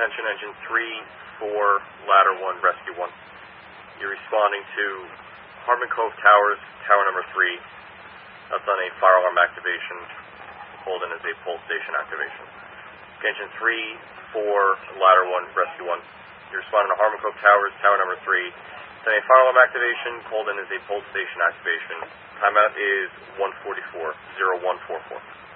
attention, engine 3, 4, ladder 1, rescue 1. You're responding to Harmon Cove Towers, tower number 3. That's on a fire alarm activation. Hold in as a pole station activation. Engine 3, 4, ladder 1, rescue 1. You're responding to Harmon Cove Towers, tower number 3. It's a fire alarm activation. Called in as a pole station activation. Timeout is 1:44, 0144.